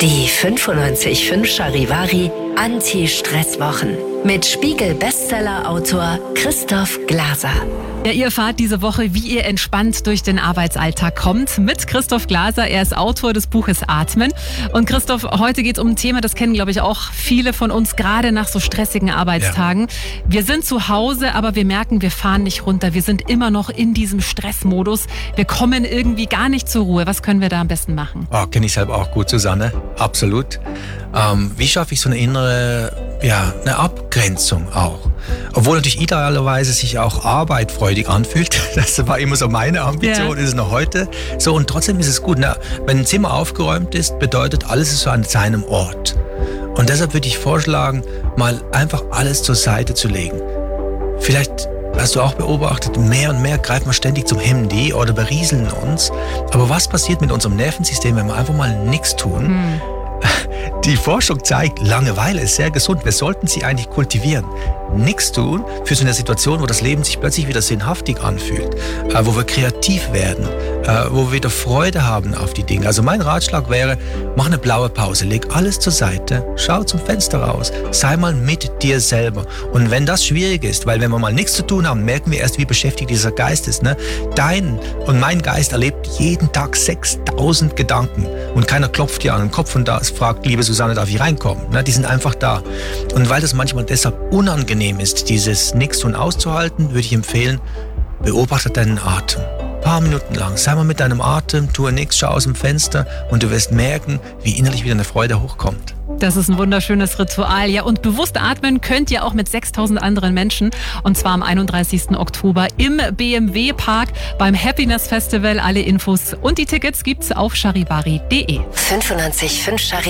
Die 95.5 Charivari Anti-Stress-Wochen mit Spiegel-Bestseller-Autor Christoph Glaser. Ja, ihr erfahrt diese Woche, wie ihr entspannt durch den Arbeitsalltag kommt mit Christoph Glaser. Er ist Autor des Buches Atmen. Und Christoph, heute geht es um ein Thema, das kennen, glaube ich, auch viele von uns, gerade nach so stressigen Arbeitstagen. Ja. Wir sind zu Hause, aber wir merken, wir fahren nicht runter. Wir sind immer noch in diesem Stressmodus. Wir kommen irgendwie gar nicht zur Ruhe. Was können wir da am besten machen? Oh, kenne ich selber auch gut, Susanne. Absolut. Wie schaffe ich so eine innere, eine Abgrenzung auch? Obwohl natürlich idealerweise sich auch Arbeit freudig anfühlt. Das war immer so meine Ambition, ist es noch heute. So, und trotzdem ist es gut. Wenn ein Zimmer aufgeräumt ist, bedeutet, alles ist so an seinem Ort. Und deshalb würde ich vorschlagen, mal einfach alles zur Seite zu legen. Vielleicht hast du auch beobachtet, mehr und mehr greifen wir ständig zum Handy oder berieseln uns. Aber was passiert mit unserem Nervensystem, wenn wir einfach mal nichts tun? Die Forschung zeigt, Langeweile ist sehr gesund. Wir sollten sie eigentlich kultivieren. Nichts tun für so eine Situation, wo das Leben sich plötzlich wieder sinnhaftig anfühlt, wo wir kreativ werden, wo wir wieder Freude haben auf die Dinge. Also mein Ratschlag wäre, mach eine blaue Pause, leg alles zur Seite, schau zum Fenster raus, sei mal mit dir selber. Und wenn das schwierig ist, weil wenn wir mal nichts zu tun haben, merken wir erst, wie beschäftigt dieser Geist ist. Dein und mein Geist erlebt jeden Tag 6000 Gedanken und keiner klopft dir an den Kopf und fragt, liebe Susanne, darf ich reinkommen? Die sind einfach da. Und weil das manchmal deshalb unangenehm ist, dieses Nichtstun auszuhalten, würde ich empfehlen, beobachte deinen Atem. Ein paar Minuten lang. Sei mal mit deinem Atem, tue nichts, schau aus dem Fenster und du wirst merken, wie innerlich wieder eine Freude hochkommt. Das ist ein wunderschönes Ritual. Ja, und bewusst atmen könnt ihr auch mit 6000 anderen Menschen. Und zwar am 31. Oktober im BMW Park beim Happiness Festival. Alle Infos und die Tickets gibt's auf charivari.de. 95.5 Charivari.